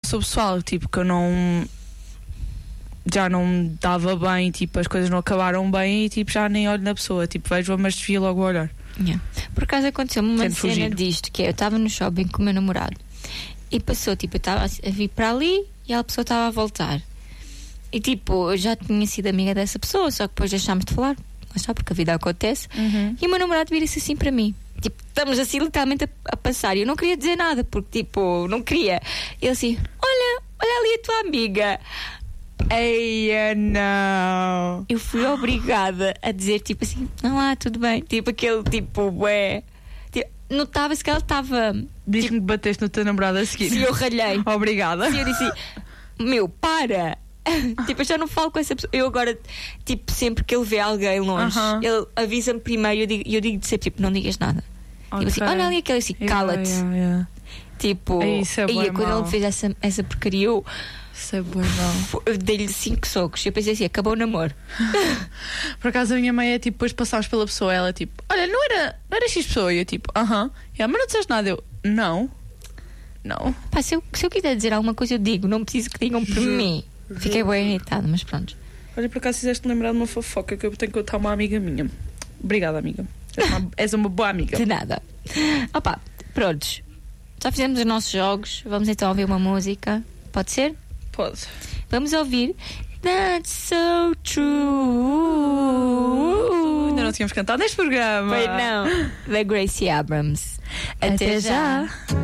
sou pessoal, tipo, que eu não. Já não me dava bem, tipo, as coisas não acabaram bem e tipo, já nem olho na pessoa, tipo, vejo-a, mas desvio logo o olhar. Yeah. Por acaso aconteceu-me uma Tento cena fugir. disto, que é, eu estava no shopping com o meu namorado e passou, tipo, eu estava a vir para ali e a pessoa estava a voltar. E tipo, eu já tinha sido amiga dessa pessoa, só que depois deixámos de falar, lá está, porque a vida acontece. E o meu namorado vira-se assim para mim. Tipo, estamos assim literalmente a passar e eu não queria dizer nada, porque tipo, não queria. Ele assim, olha ali a tua amiga. Eia, não. Eu fui obrigada a dizer tipo assim, não lá, tudo bem. Tipo aquele tipo, tipo, notava-se que ela estava. Diz-me que bateste no teu namorado a seguir. E eu ralhei. Obrigada. E eu disse, meu, para. Tipo, eu já não falo com essa pessoa. Eu agora, tipo, sempre que ele vê alguém longe, ele avisa-me primeiro e eu digo sempre, tipo, não digas nada. Tipo assim, olha ali aquele assim, cala-te. Tipo, Isso é bué quando mau. ele fez essa porcaria, eu dei-lhe 5 socos. Eu pensei assim, acabou o namoro. Por acaso a minha mãe é tipo, depois passámos pela pessoa, ela tipo, olha, não era X pessoa, e eu tipo, mas não disseste nada, eu, não. Pá, se eu quiser dizer alguma coisa, eu digo, não preciso que digam por mim. Fiquei bem irritada, mas pronto. Olha, por acaso fizeste lembrar de uma fofoca que eu tenho que contar a uma amiga minha. Obrigada, amiga. És uma boa amiga. De nada. Opa, prontos. Já fizemos os nossos jogos. Vamos então ouvir uma música. Pode ser? Pode. Vamos ouvir That's So True. Ainda não tínhamos cantado neste programa. Foi não. Da Gracie Abrams. Até já.